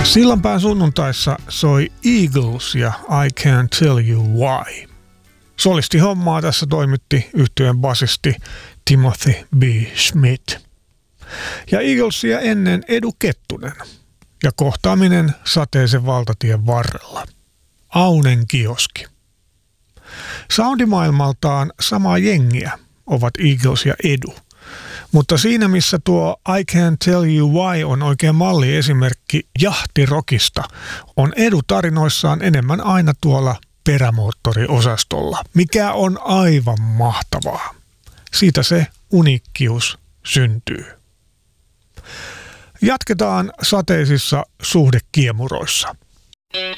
Sillanpään sunnuntaissa soi Eagles ja I Can't Tell You Why. Solistihommaa tässä toimitti yhtyeen basisti Timothy B. Schmidt. Ja Eaglesia ennen Edu Kettunen ja kohtaaminen sateisen valtatien varrella. Aunen kioski. Soundimaailmaltaan samaa jengiä ovat Eagles ja Edu. Mutta siinä missä tuo I Can't Tell You Why on oikein malliesimerkki jahtirokista, on Edu tarinoissaan enemmän aina tuolla perämoottoriosastolla, mikä on aivan mahtavaa. Siitä se uniikkius syntyy. Jatketaan sateisissa suhdekiemuroissa.